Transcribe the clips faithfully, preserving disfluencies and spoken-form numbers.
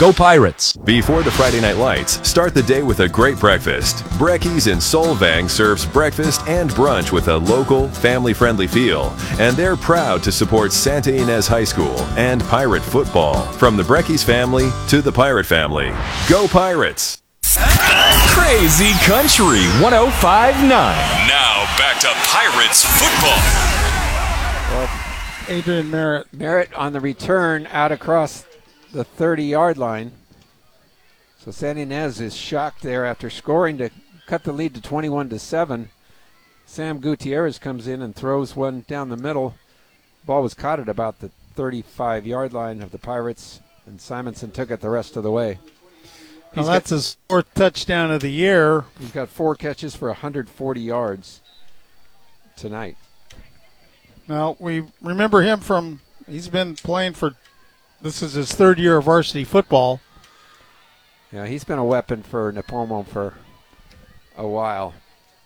Go Pirates! Before the Friday Night Lights, start the day with a great breakfast. Brekkies in Solvang serves breakfast and brunch with a local, family-friendly feel. And they're proud to support Santa Ynez High School and Pirate football. From the Brekkies family to the Pirate family. Go Pirates! Crazy Country one oh five point nine. Now back to Pirates football. Well, Adrian Merritt. Merritt on the return out across the thirty-yard line. So Santa Ynez is shocked there after scoring to cut the lead to twenty-one to seven. Sam Gutierrez comes in and throws one down the middle. Ball was caught at about the thirty-five-yard line of the Pirates, and Simonson took it the rest of the way. Well, that's got, his fourth touchdown of the year. He's got four catches for one hundred forty yards tonight. Now, we remember him from, he's been playing for, this is his third year of varsity football. Yeah, he's been a weapon for Nipomo for a while.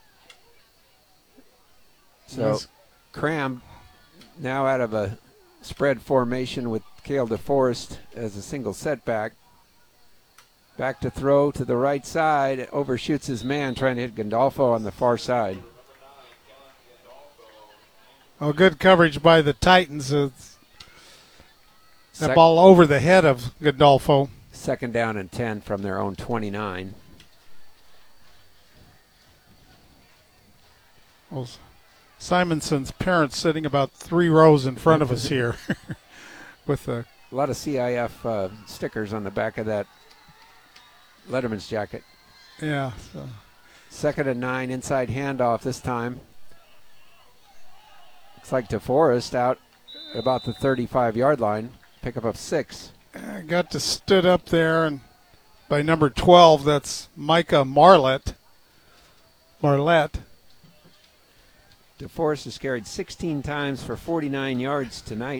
So yes. Cram now out of a spread formation with Cale DeForest as a single setback. Back to throw to the right side, overshoots his man trying to hit Gandolfo on the far side. Oh, good coverage by the Titans. It's that ball over the head of Gandolfo. Second down and ten from their own twenty-nine. Well, Simonson's parents sitting about three rows in front of us here with a, a lot of C I F uh, stickers on the back of that Letterman's jacket. Yeah. So. Second and nine, inside handoff this time. Looks like DeForest out at about the thirty-five-yard line. Pickup of six. I got to stood up there, and by number twelve, that's Micah Marlett. Marlett. DeForest has carried sixteen times for forty-nine yards tonight.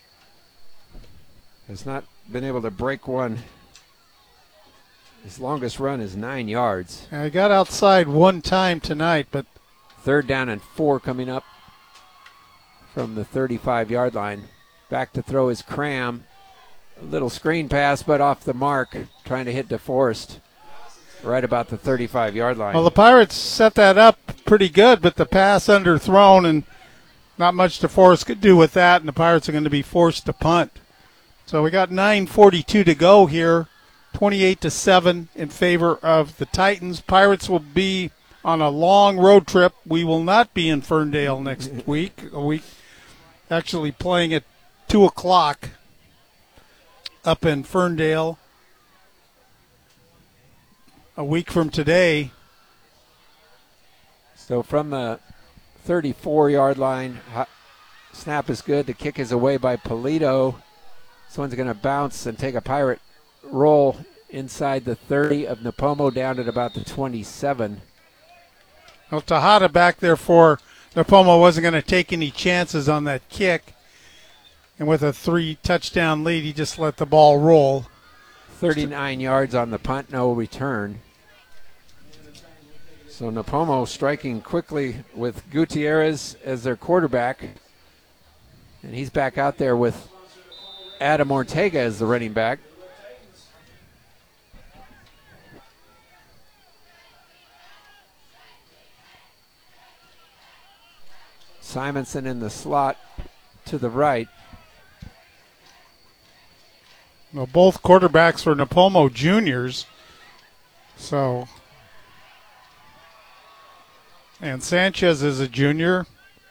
Has not been able to break one. His longest run is nine yards. I got outside one time tonight, but third down and four coming up from the thirty-five-yard line. Back to throw is Cram. A little screen pass, but off the mark, trying to hit DeForest right about the thirty-five-yard line. Well, the Pirates set that up pretty good, but the pass underthrown, and not much DeForest could do with that, and the Pirates are going to be forced to punt. So we got nine forty-two to go here, twenty-eight to seven in favor of the Titans. Pirates will be on a long road trip. We will not be in Ferndale next week. A week actually playing at two o'clock up in Ferndale a week from today. So from the thirty-four-yard line, snap is good. The kick is away by Polito. This one's going to bounce and take a Pirate roll inside the thirty of Nipomo down at about the twenty-seven. Well, Tejada back there for Nipomo wasn't going to take any chances on that kick. And with a three-touchdown lead, he just let the ball roll. thirty-nine yards on the punt, no return. So Nipomo striking quickly with Gutierrez as their quarterback. And he's back out there with Adam Ortega as the running back. Simonson in the slot to the right. Well, both quarterbacks were Nipomo juniors. So, and Sanchez is a junior.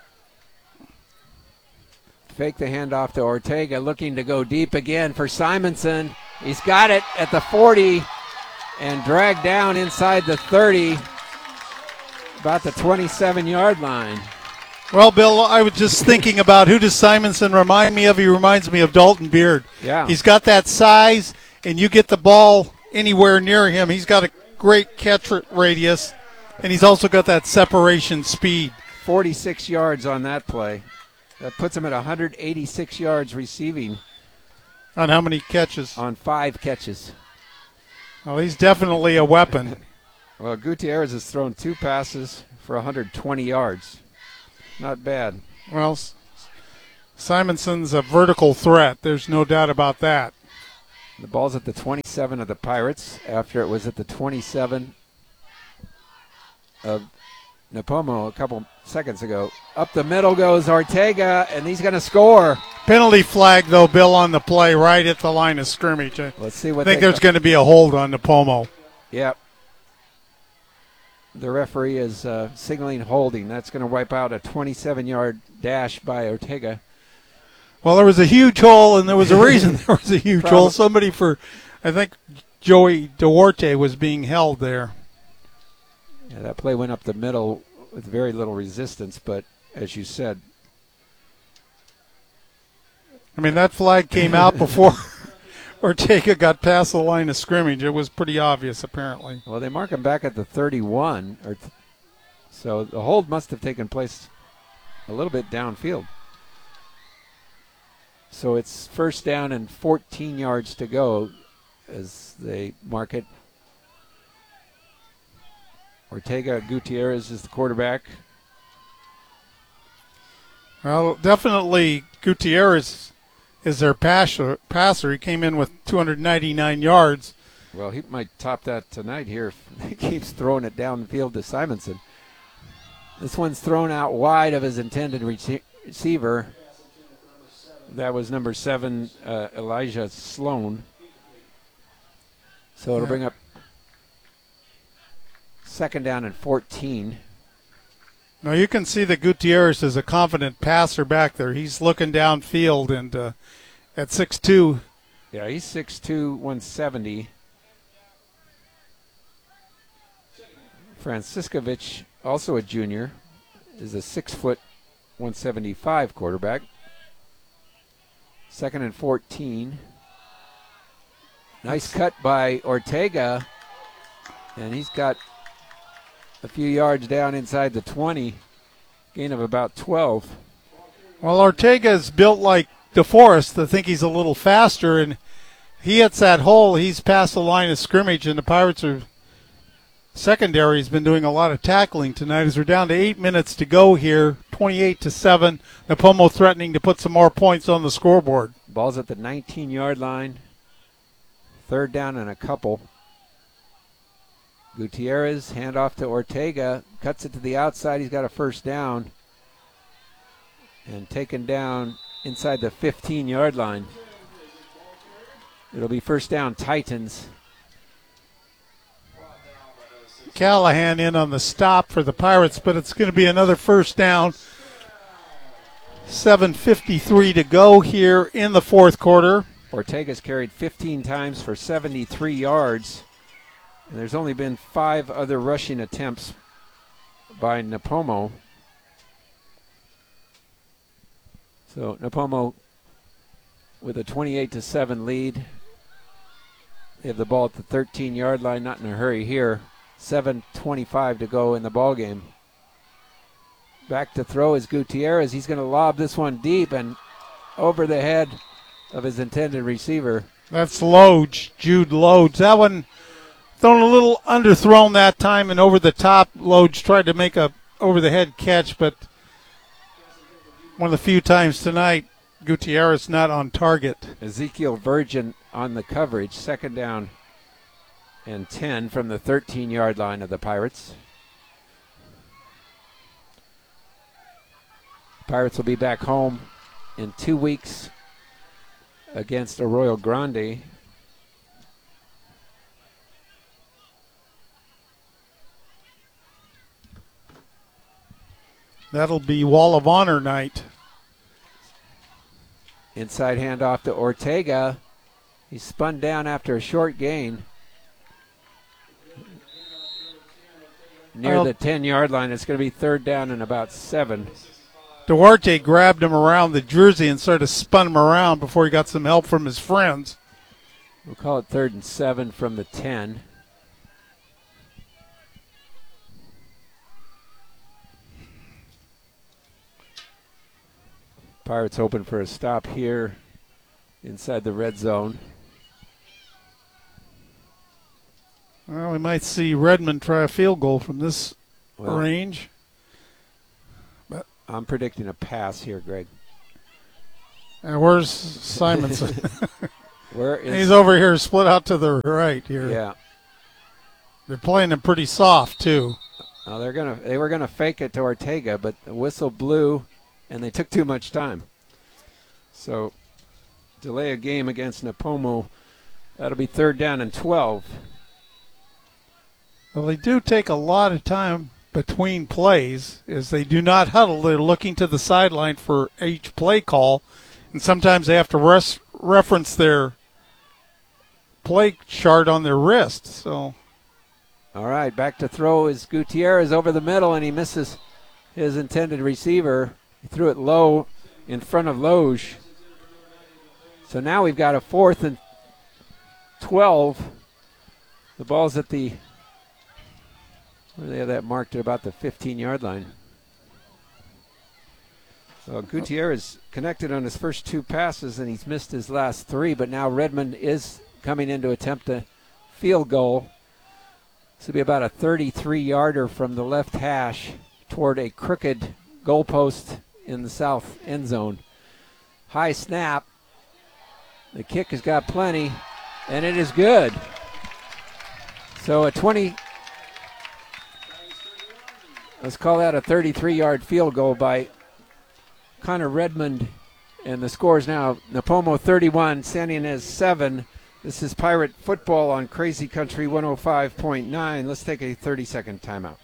Fake the handoff to Ortega, looking to go deep again for Simonson. He's got it at the forty and dragged down inside the thirty, about the twenty-seven-yard line. Well, Bill, I was just thinking about who does Simonson remind me of? He reminds me of Dalton Beard. Yeah. He's got that size, and you get the ball anywhere near him. He's got a great catch radius, and he's also got that separation speed. forty-six yards on that play. That puts him at one hundred eighty-six yards receiving. On how many catches? On five catches. Well, he's definitely a weapon. Well, Gutierrez has thrown two passes for one hundred twenty yards. Not bad. Well, Simonson's a vertical threat. There's no doubt about that. The ball's at the twenty-six. twenty-seven of the Pirates after it was at the twenty-seven of Napomo a couple seconds ago. Up the middle goes Ortega, and he's going to score. Penalty flag, though, Bill, on the play right at the line of scrimmage. Let's see what I think they there's going to be a hold on Napomo. Yep. The referee is uh, signaling holding. That's going to wipe out a twenty-seven-yard dash by Ortega. Well, there was a huge hole, and there was a reason there was a huge Probably. hole. Somebody for, I think, Joey Duarte was being held there. Yeah, that play went up the middle with very little resistance, but as you said, I mean, that flag came out before Ortega got past the line of scrimmage. It was pretty obvious, apparently. well, they mark him back at the thirty-one, or th- so the hold must have taken place a little bit downfield. So it's first down and fourteen yards to go as they mark it. Ortega Gutierrez is the quarterback. Well, definitely Gutierrez is their passer. passer. He came in with two hundred ninety-nine yards. Well, he might top that tonight here if he keeps throwing it downfield to Simonson. This one's thrown out wide of his intended rece- receiver. That was number seven, uh, Elijah Sloan. So it'll bring up second down and fourteen. Now you can see that Gutierrez is a confident passer back there. He's looking downfield, and uh, at six two. Yeah, he's six two, one seventy. Franciscovich, also a junior, is a six foot, one seventy-five quarterback. Second and fourteen. Nice cut by Ortega, and he's got a few yards down inside the twenty, gain of about twelve. Well, Ortega is built like DeForest. I think he's a little faster, and he hits that hole. He's past the line of scrimmage, and the Pirates are secondary has been doing a lot of tackling tonight as we're down to eight minutes to go here, twenty-eight to seven. Napomo threatening to put some more points on the scoreboard. Ball's at the nineteen-yard line. Third down and a couple. Gutierrez, handoff to Ortega, cuts it to the outside. He's got a first down. And taken down inside the fifteen-yard line. It'll be first down Titans. Callahan in on the stop for the Pirates, but it's going to be another first down. seven fifty-three to go here in the fourth quarter. Ortega's carried fifteen times for seventy-three yards. And there's only been five other rushing attempts by Napomo. So Napomo with a twenty-eight to seven lead. They have the ball at the thirteen-yard line, not in a hurry here. seven twenty-five to go in the ball game. Back to throw is Gutierrez. He's going to lob this one deep and over the head of his intended receiver. That's Loge, Jude Loge. That one thrown a little underthrown that time and over the top. Loge tried to make a over-the-head catch, but one of the few times tonight, Gutierrez not on target. Ezekiel Virgin on the coverage. Second down and ten from the thirteen-yard line of the Pirates. Pirates will be back home in two weeks against Arroyo Grande. That'll be Wall of Honor night. Inside handoff to Ortega. He spun down after a short gain. Near Well, the ten-yard line. It's going to be third down and about seven. Duarte grabbed him around the jersey and sort of spun him around before he got some help from his friends. We'll call it third and seven from the ten. Pirates hoping for a stop here inside the red zone. Well, we might see Redmond try a field goal from this Well, range. I'm predicting a pass here, Greg. And where's Simonson? Where is He's over here, split out to the right here. Yeah. They're playing him pretty soft too. Now they're gonna they were gonna fake it to Ortega, but the whistle blew, and they took too much time. So delay a game against Napomo. That'll be third down and twelve. Well, they do take a lot of time between plays, as they do not huddle. They're looking to the sideline for each play call, and sometimes they have to res- reference their play chart on their wrist. So, all right, back to throw is Gutierrez over the middle, and he misses his intended receiver. He threw it low in front of Loge. So now we've got a fourth and twelve. The ball's at the, where do they have that marked at about the fifteen-yard line. So Gutierrez connected on his first two passes, and he's missed his last three, but now Redmond is coming in to attempt a field goal. This will be about a thirty-three-yarder from the left hash toward a crooked goalpost in the south end zone. High snap. The kick has got plenty, and it is good. So a twenty, let's call that a thirty-three-yard field goal by Connor Redmond. And the score is now Napomo thirty-one, San Ynez seven. This is Pirate Football on Crazy Country one oh five point nine. Let's take a thirty-second timeout.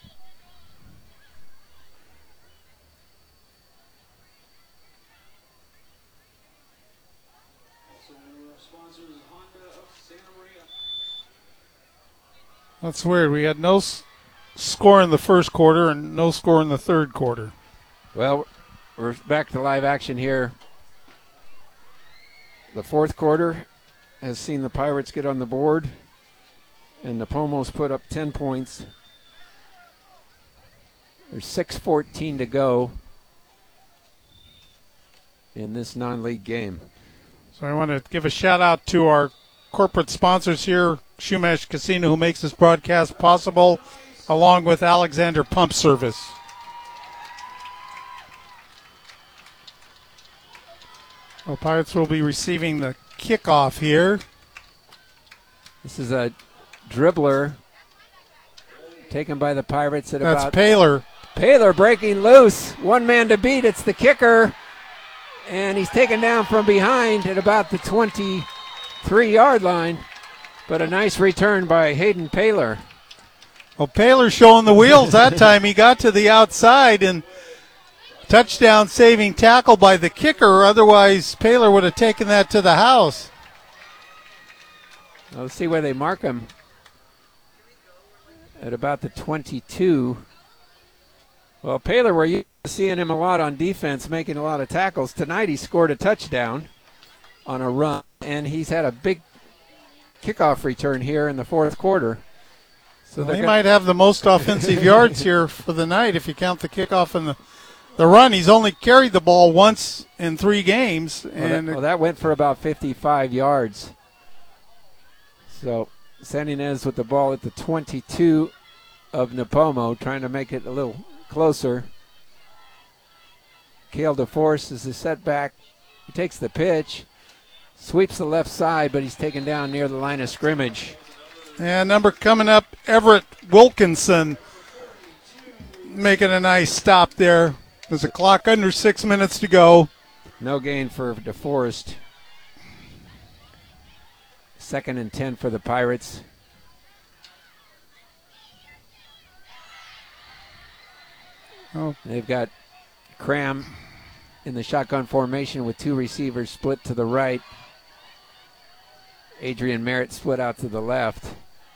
that's weird. We had no s- score in the first quarter and no score in the third quarter. Well, we're back to live action here. The fourth quarter has seen the Pirates get on the board, and the Pomos put up ten points. There's six fourteen to go in this non-league game. So I want to give a shout out to our corporate sponsors here, Shumash Casino, who makes this broadcast possible, along with Alexander Pump Service. Well, Pirates will be receiving the kickoff here. This is a dribbler taken by the Pirates at That's about... Paler. Paler breaking loose. One man to beat. It's the kicker. And he's taken down from behind at about the twenty-three-yard line. But a nice return by Hayden Paler. Well, Paler showing the wheels that time. He got to the outside and touchdown saving tackle by the kicker. Otherwise, Paler would have taken that to the house. Let's see where they mark him. At about the twenty-two. Well, Paler, we're used to seeing him a lot on defense, making a lot of tackles. Tonight he scored a touchdown on a run, and he's had a big kickoff return here in the fourth quarter. So Well, he gonna, might have the most offensive yards here for the night if you count the kickoff and the, the run. He's only carried the ball once in three games. well, and that, well, that went for about fifty-five yards. So San Ynez with the ball at the twenty-two of Napomo, trying to make it a little closer. Cale DeForce is the setback. He takes the pitch, sweeps the left side, but he's taken down near the line of scrimmage. And number coming up, Everett Wilkinson making a nice stop there. There's a clock under six minutes to go. No gain for DeForest. Second and ten for the Pirates. Oh. They've got Cram in the shotgun formation with two receivers split to the right. Adrian Merritt split out to the left.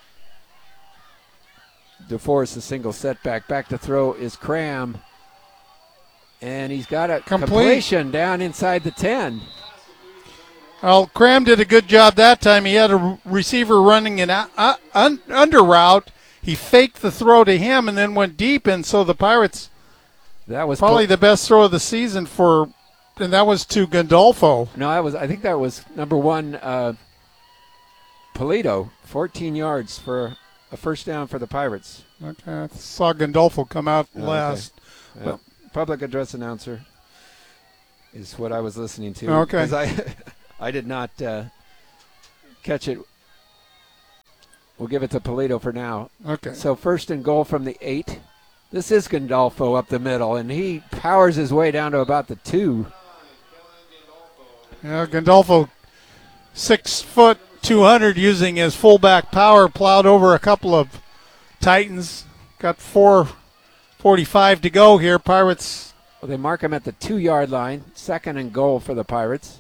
DeForest a single setback. Back to throw is Cram. And he's got a Complete. completion down inside the ten. Well, Cram did a good job that time. He had a receiver running an uh, un, under route. He faked the throw to him and then went deep, and so the Pirates That was probably po- the best throw of the season for, and that was to Gandolfo. No, that was. I think that was number one, uh, Polito, fourteen yards for a first down for the Pirates. Okay, I saw Gandolfo come out Okay. last. Well, public address announcer is what I was listening to. Okay. 'Cause I, I did not uh, catch it. We'll give it to Polito for now. Okay. So first and goal from the eight. This is Gandolfo up the middle, and he powers his way down to about the two. Yeah, Gandolfo, six foot, two hundred, using his fullback power, plowed over a couple of Titans. Got four forty-five to go here. Pirates. Well, they mark him at the two-yard line. Second and goal for the Pirates.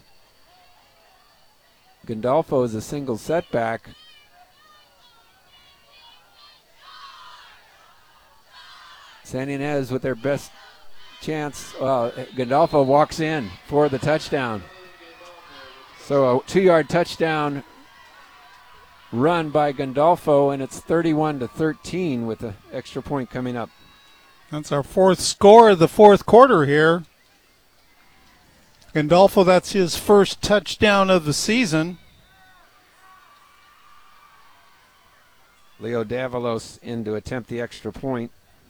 Gandolfo is a single setback. San Ynez with their best chance. Well, Gandolfo walks in for the touchdown. So a two-yard touchdown run by Gandolfo, and it's thirty-one to thirteen with the extra point coming up. That's our fourth score of the fourth quarter here. Gandolfo, that's his first touchdown of the season. Leo Davalos in to attempt the extra point.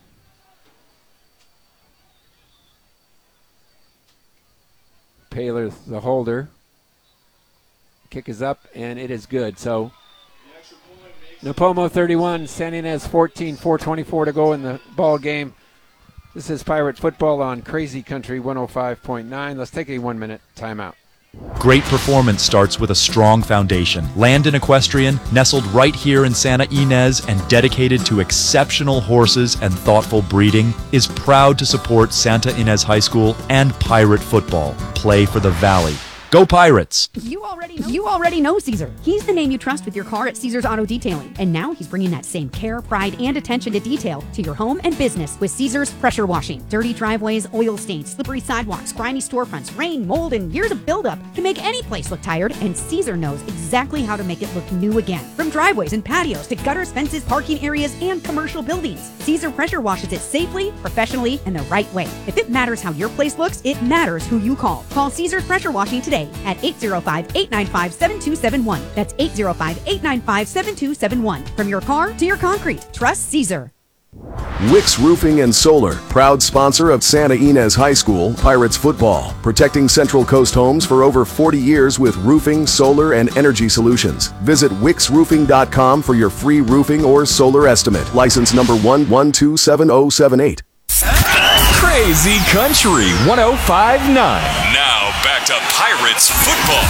Paler, the holder. Kick is up, and it is good. So, Napomo thirty-one, San Ynez fourteen, four twenty-four to go in the ball game. This is Pirate Football on Crazy Country one oh five point nine. Let's take a one-minute timeout. Great performance starts with a strong foundation. Landon Equestrian, nestled right here in Santa Ynez and dedicated to exceptional horses and thoughtful breeding, is proud to support Santa Ynez High School and Pirate Football. Play for the Valley. Go Pirates! You already know, you already know Caesar. He's the name you trust with your car at Caesar's Auto Detailing. And now he's bringing that same care, pride, and attention to detail to your home and business with Caesar's Pressure Washing. Dirty driveways, oil stains, slippery sidewalks, grimy storefronts, rain, mold, and years of buildup can make any place look tired, and Caesar knows exactly how to make it look new again. From driveways and patios to gutters, fences, parking areas, and commercial buildings, Caesar Pressure washes it safely, professionally, and the right way. If it matters how your place looks, it matters who you call. Call Caesar's Pressure Washing today at eight oh five, eight nine five, seven two seven one. That's eight oh five, eight nine five, seven two seven one. From your car to your concrete, trust Caesar. Wicks Roofing and Solar, proud sponsor of Santa Ynez High School Pirates football, protecting Central Coast homes for over forty years with roofing, solar, and energy solutions. Visit wicks roofing dot com for your free roofing or solar estimate. License number one one two seven zero seven eight. Crazy Country one oh five point nine. Now back to Pirates football.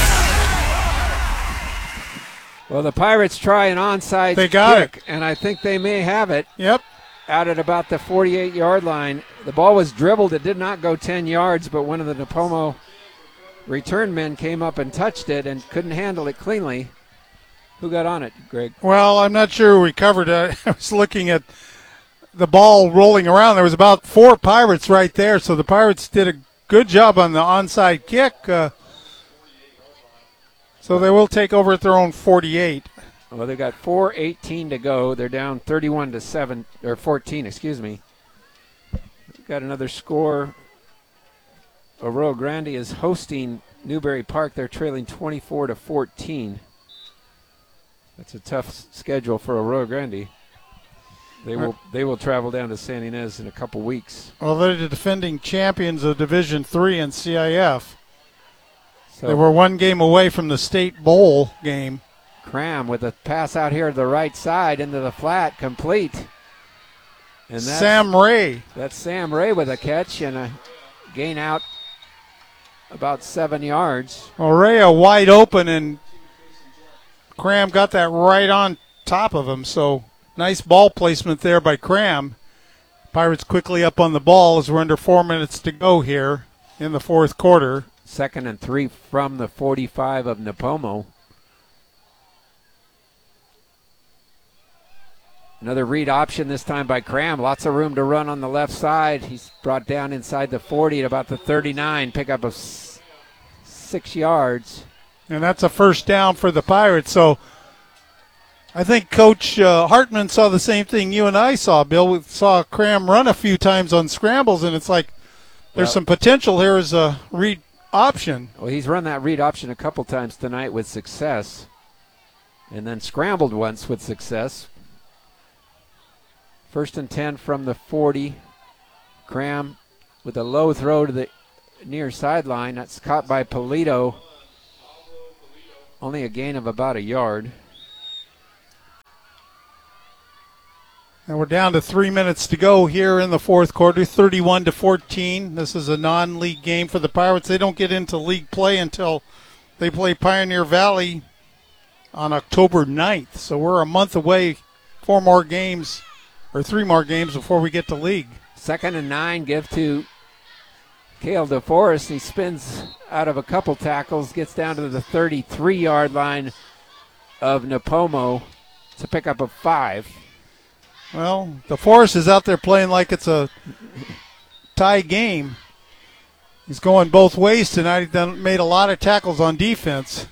Well, the Pirates try an onside They got kick, and I think they may have it. Yep. Out at about the forty-eight-yard line. The ball was dribbled. It did not go ten yards, but one of the Napomo return men came up and touched it and couldn't handle it cleanly. Who got on it, Greg? Well, I'm not sure we covered it. I was looking at the ball rolling around. There was about four Pirates right there, so the Pirates did a good job on the onside kick. Uh, so they will take over at their own forty-eight. Well, they've got four eighteen to go. They're down thirty-one to seven, or fourteen, excuse me. We've got another score. Arroyo Grande is hosting Newberry Park. They're trailing twenty-four to fourteen. That's a tough schedule for Arroyo Grande. They will they will travel down to San Ynez in a couple weeks. Well, they're the defending champions of Division three and C I F. So They were one game away from the state bowl game. Cram with a pass out here to the right side into the flat, complete. And that's, Sam Ray. That's Sam Ray with a catch and a gain out about seven yards. Well, Ray wide open, and Cram got that right on top of him. So nice ball placement there by Cram. Pirates quickly up on the ball as we're under four minutes to go here in the fourth quarter. Second and three from the forty-five of Napomo. Another read option this time by Cram. Lots of room to run on the left side. He's brought down inside the forty at about the thirty-nine. Pickup of s- six yards. And that's a first down for the Pirates. So I think Coach uh, Hartman saw the same thing you and I saw, Bill. We saw Cram run a few times on scrambles, and it's like there's Well- some potential here as a read option. Well, he's run that read option a couple times tonight with success. And then scrambled once with success. First and ten from the forty. Cram with a low throw to the near sideline. That's caught by Polito. Only a gain of about a yard. And we're down to three minutes to go here in the fourth quarter, thirty-one to fourteen. This is a non-league game for the Pirates. They don't get into league play until they play Pioneer Valley on October ninth. So we're a month away, four more games, or three more games before we get to league. Second and nine, give to Cale DeForest. He spins out of a couple tackles, gets down to the thirty-three-yard line of Napomo to pick up a five. Well, DeForest is out there playing like it's a tie game. He's going both ways tonight. He's done, made a lot of tackles on defense.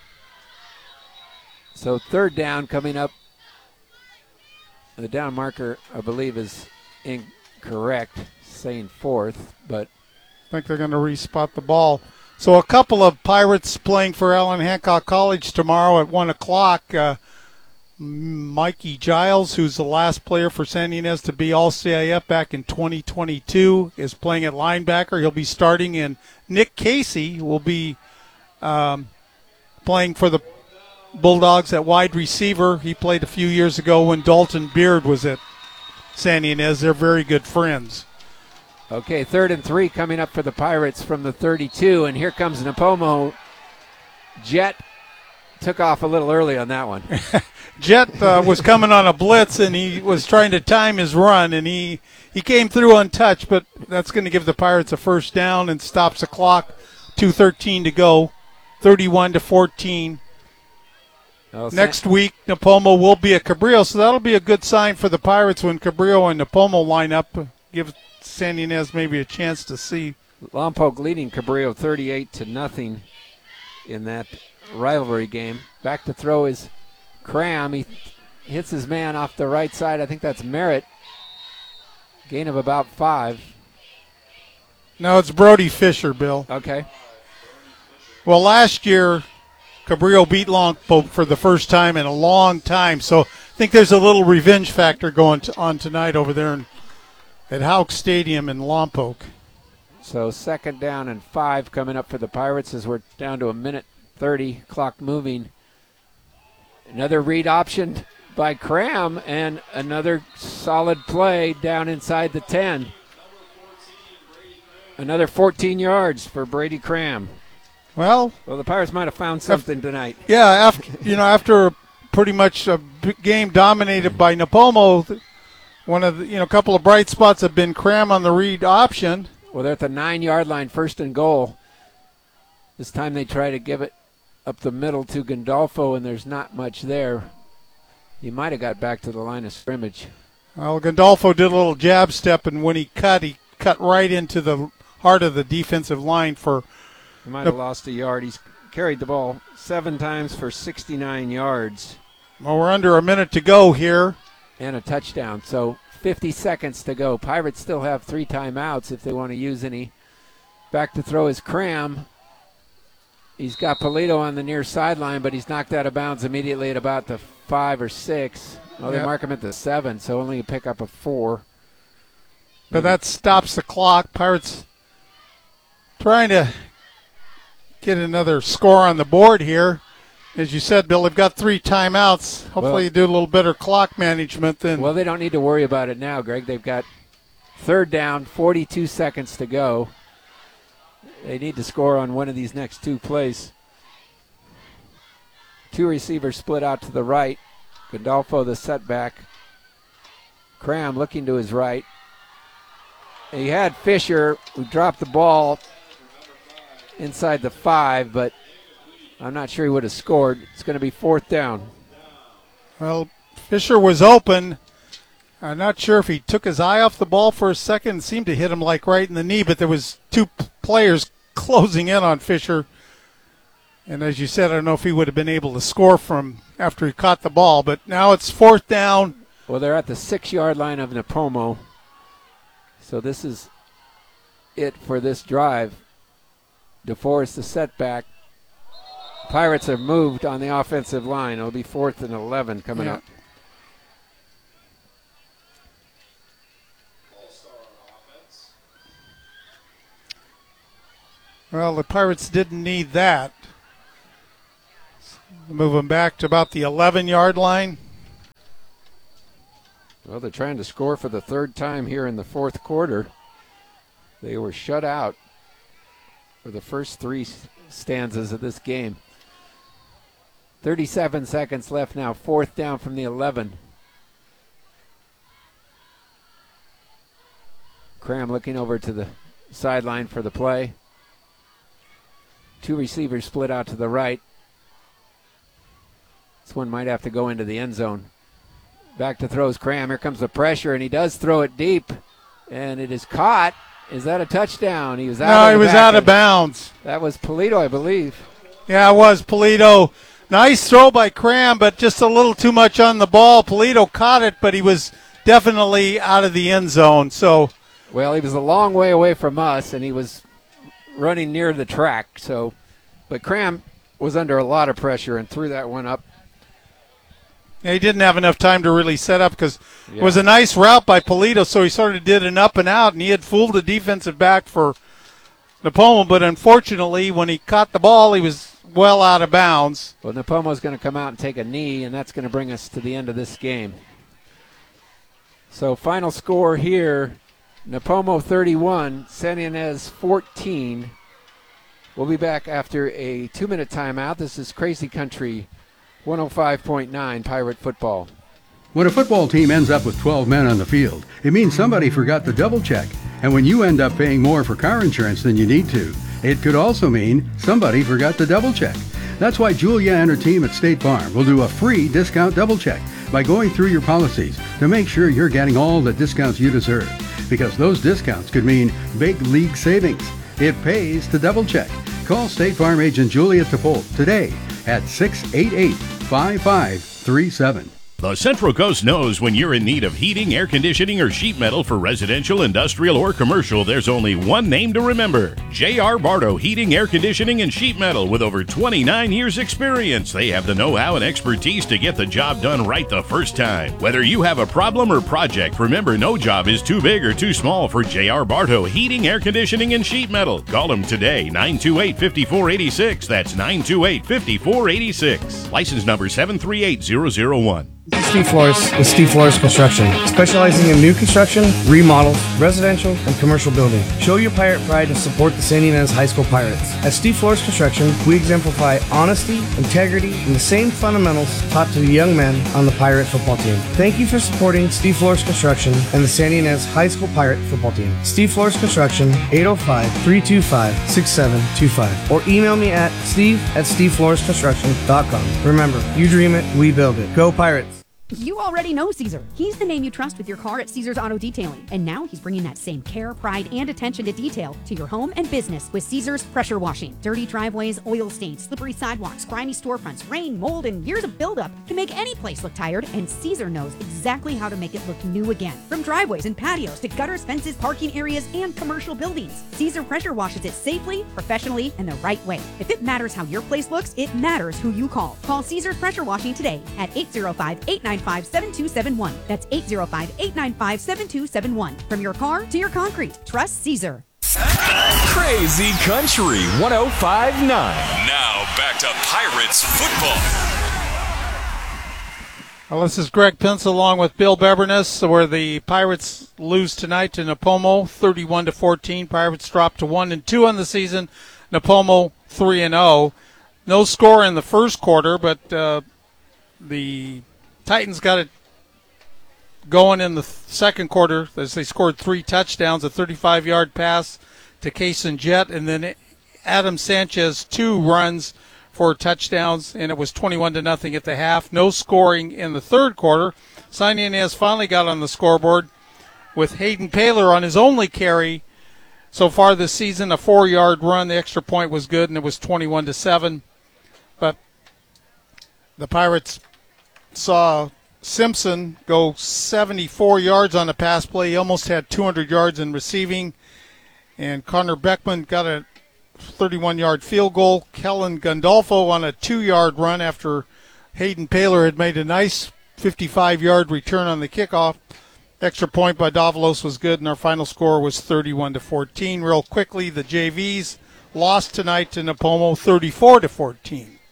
So third down coming up. The down marker, I believe, is incorrect, saying fourth, but I think they're going to respot the ball. So a couple of Pirates playing for Allen Hancock College tomorrow at one o'clock. Uh, Mikey Giles, who's the last player for San Ynez to be All-C I F back in twenty twenty-two, is playing at linebacker. He'll be starting, and Nick Casey will be um, playing for the Bulldogs at wide receiver. He played a few years ago when Dalton Beard was at San Ynez. They're very good friends. Okay, third and three coming up for the Pirates from the thirty-two, and here comes Napomo. Jet took off a little early on that one. Jet uh, was coming on a blitz, and he was trying to time his run, and he, he came through untouched, but that's going to give the Pirates a first down and stops the clock. two thirteen to go, thirty-one to fourteen. Oh, Next week, Napomo will be at Cabrillo, so that'll be a good sign for the Pirates when Cabrillo and Napomo line up. Give San Ynez maybe a chance to see. Lompoc leading Cabrillo thirty-eight to nothing in that rivalry game. Back to throw is Cram. He hits his man off the right side. I think that's Merritt. Gain of about five. No, it's Brody Fisher, Bill. Okay. Well, last year, Cabrillo beat Lompoc for the first time in a long time, so I think there's a little revenge factor going to, on tonight over there in, at Houck Stadium in Lompoc. So second down and five coming up for the Pirates as we're down to a minute thirty, clock moving. Another read option by Cram and another solid play down inside the ten. Another fourteen yards for Brady Cram. Well, well, the Pirates might have found something tonight. Yeah, after you know, after pretty much a game dominated by Napomo, one of the, you know, a couple of bright spots have been Cram on the read option. Well, they're at the nine-yard line, first and goal. This time they try to give it up the middle to Gandolfo, and there's not much there. He might have got back to the line of scrimmage. Well, Gandolfo did a little jab step, and when he cut, he cut right into the heart of the defensive line for. He might have lost a yard. He's carried the ball seven times for sixty-nine yards. Well, we're under a minute to go here. And a touchdown. So fifty seconds to go. Pirates still have three timeouts if they want to use any. Back to throw is Cram. He's got Polito on the near sideline, but he's knocked out of bounds immediately at about the five or six. Oh, they yep. mark him at the seven, so only a pick up of four. But that stops the clock. Pirates trying to get another score on the board here. As you said, Bill, they've got three timeouts. Hopefully well, you do a little better clock management than. Well, they don't need to worry about it now, Greg. They've got third down, forty-two seconds to go. They need to score on one of these next two plays. Two receivers split out to the right. Gandolfo the setback. Cram looking to his right. He had Fisher, who dropped the ball inside the five, but I'm not sure he would have scored. It's going to be fourth down. Well, Fisher was open. I'm not sure if he took his eye off the ball for a second. It seemed to hit him like right in the knee, but there was two p- players closing in on Fisher. And as you said, I don't know if he would have been able to score from after he caught the ball. But now it's fourth down. Well, they're at the six-yard line of Napomo. So this is it for this drive. DeForest the setback. Pirates are moved on the offensive line. It'll be fourth and eleven coming yeah. up. Well, the Pirates didn't need that. Move them back to about the eleven-yard line. Well, they're trying to score for the third time here in the fourth quarter. They were shut out for the first three stanzas of this game. thirty-seven seconds left now, fourth down from the eleven. Cram looking over to the sideline for the play. Two receivers split out to the right. This one might have to go into the end zone. Back to throws Cram. Here comes the pressure, and he does throw it deep, and it is caught. Is that a touchdown? He was out. No, of he was out of bounds. That was Polito, I believe. Yeah, it was Polito. Nice throw by Cram, but just a little too much on the ball. Polito caught it, but he was definitely out of the end zone. So, well, he was a long way away from us, and he was running near the track. So, but Cram was under a lot of pressure and threw that one up. he didn't have enough time to really set up because yeah. it was a nice route by Polito, so he sort of did an up and out, and he had fooled the defensive back for Napomo, but unfortunately, when he caught the ball, he was well out of bounds. Well, Napomo's going to come out and take a knee, and that's going to bring us to the end of this game. So final score here, Napomo thirty-one, Santa Ynez fourteen. We'll be back after a two-minute timeout. This is Crazy Country one oh five point nine Pirate Football. When a football team ends up with twelve men on the field, it means somebody forgot to double check. And when you end up paying more for car insurance than you need to, it could also mean somebody forgot to double check. That's why Julia and her team at State Farm will do a free discount double check by going through your policies to make sure you're getting all the discounts you deserve. Because those discounts could mean big league savings. It pays to double check. Call State Farm agent Julia Tepolt today at six eight eight, five five three seven. The Central Coast knows when you're in need of heating, air conditioning, or sheet metal for residential, industrial, or commercial, there's only one name to remember. J R. Bardo Heating, Air Conditioning, and Sheet Metal. With over twenty-nine years experience, they have the know-how and expertise to get the job done right the first time. Whether you have a problem or project, remember no job is too big or too small for J R. Bardo Heating, Air Conditioning, and Sheet Metal. Call them today, nine two eight, five four eight six. That's nine two eight, five four eight six. License number seven three eight zero zero one. Steve Flores with Steve Flores Construction, specializing in new construction, remodels, residential, and commercial building. Show your pirate pride and support the Santa Ynez High School Pirates. At Steve Flores Construction, we exemplify honesty, integrity, and the same fundamentals taught to the young men on the Pirate football team. Thank you for supporting Steve Flores Construction and the Santa Ynez High School Pirate football team. Steve Flores Construction, eight oh five, three two five, six seven two five. Or email me at steve at steve flores construction dot com. Remember, you dream it, we build it. Go Pirates! You already know Caesar. He's the name you trust with your car at Caesar's Auto Detailing. And now he's bringing that same care, pride, and attention to detail to your home and business with Caesar's Pressure Washing. Dirty driveways, oil stains, slippery sidewalks, grimy storefronts, rain, mold, and years of buildup can make any place look tired, and Caesar knows exactly how to make it look new again. From driveways and patios to gutters, fences, parking areas, and commercial buildings, Caesar Pressure washes it safely, professionally, and the right way. If it matters how your place looks, it matters who you call. Call Caesar's Pressure Washing today at eight oh five, eight nine five, seven two seven one. That's eight oh five, eight nine five, seven two seven one. From your car to your concrete, trust Caesar. Crazy Country one oh five point nine. Now back to Pirates football. Well, this is Greg Pence along with Bill Beverness, where the Pirates lose tonight to Napomo, thirty-one to fourteen. Pirates drop to one and two on the season. Napomo three and oh. No score in the first quarter, but uh, the Titans got it going in the second quarter as they scored three touchdowns, a thirty-five-yard pass to Kaysen Jett, and then Adam Sanchez two runs for touchdowns, and it was twenty-one to nothing at the half. No scoring in the third quarter. Santa Ynez finally got on the scoreboard with Hayden Paler on his only carry so far this season, a four-yard run. The extra point was good, and it was twenty-one to seven. But the Pirates saw Simpson go seventy-four yards on the pass play. He almost had two hundred yards in receiving. And Connor Beckman got a thirty-one-yard field goal. Kellen Gandolfo on a two-yard run after Hayden Paler had made a nice fifty-five-yard return on the kickoff. Extra point by Davalos was good, and our final score was thirty-one to fourteen. Real quickly, the J Vs lost tonight to Napomo thirty-four to fourteen.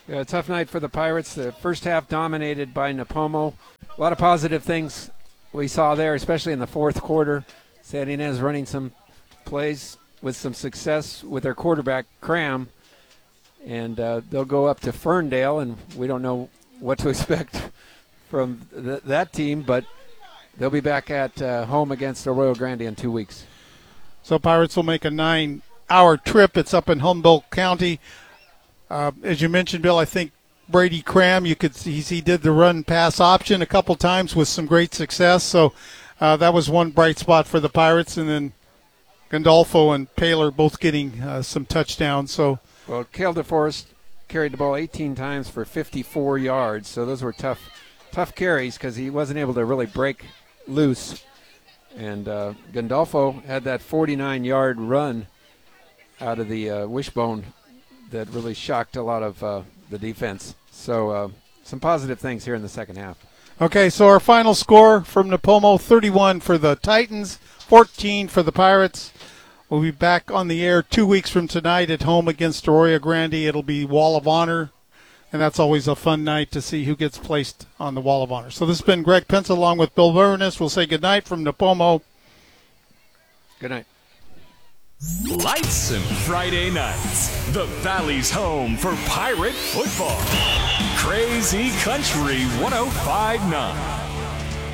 Yeah, a tough night for the Pirates. The first half dominated by Nipomo. A lot of positive things we saw there, especially in the fourth quarter. Santa Ynez running some plays with some success with their quarterback, Cram. And uh, they'll go up to Ferndale, and we don't know what to expect from th- that team, but they'll be back at uh, home against Arroyo Grande in two weeks. So Pirates will make a nine-hour trip. It's up in Humboldt County. Uh, as you mentioned, Bill, I think Brady Cram, you could see he did the run-pass option a couple times with some great success. So uh, that was one bright spot for the Pirates. And then Gandolfo and Paler both getting uh, some touchdowns. So, well, Cale DeForest carried the ball eighteen times for fifty-four yards. So those were tough, tough carries because he wasn't able to really break loose. And uh, Gandolfo had that forty-nine-yard run out of the uh, wishbone that really shocked a lot of uh, the defense. So uh, some positive things here in the second half. Okay, so our final score from Nipomo, thirty-one for the Titans, fourteen for the Pirates. We'll be back on the air two weeks from tonight at home against Arroyo Grande. It'll be Wall of Honor, and that's always a fun night to see who gets placed on the Wall of Honor. So this has been Greg Pencil along with Bill Burness. We'll say goodnight from Nipomo. Good night. Lights and Friday nights. The Valley's home for Pirate football. Crazy Country one oh five point nine.